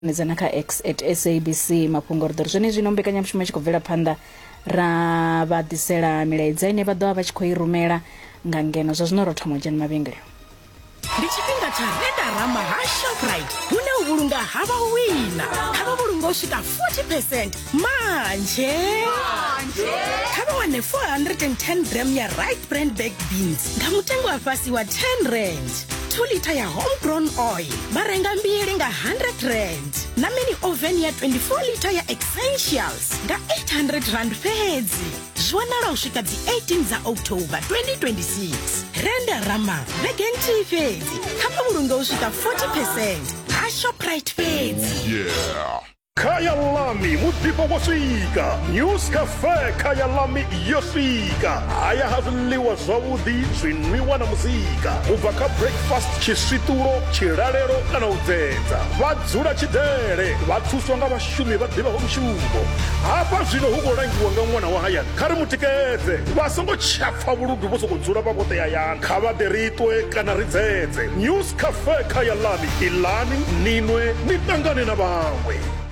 Nizanaka X at SABC mafhungo ri zwone zwino mbekanyamushumo tshi khou bvela phanḓa ra vha ḓisela milaedza ine vha ḓovha vha tshi khou I rumela nga ngeno zwa zwino ro thoma u dzhena mavhengele. Ndi tshifhinga tsha Renda Rama ha Shoprite hune u vhulunga hava wina kha vha vhulunga u swika 40% manje kha vha wane 410 gram ya right brand baked beans nga mutengo wa fhasi wa 10 rand. 2 liter ya homegrown oil barenga mbili nga 100 rand na mini oven ya 24 liter ya essentials nga 800 rand fedzi. Zwanala u swika dzi 18 za October 2026. Renda Rama vegenti fedzi kha vha vhulunga u swika 40% ha Shoprite fedzi. Yeah. Kaya Lami mutipo wasika News Cafe Kaya Lami yosika aya haziliwa zawudi zwinwiwa na muzika uvaka breakfast chisituro chiralero kana udzenza vadzula chidere vathuswa nga vashumi vadiva homshumo apa zvino huko rangiwa nga mwana wa hayani khari mutikeze vasongo chapfa vuludu vosokudzula pakote yayani khava deritwe kana ridzedze News Cafe Kaya Lami ilani ninwe nitangane na vamwe.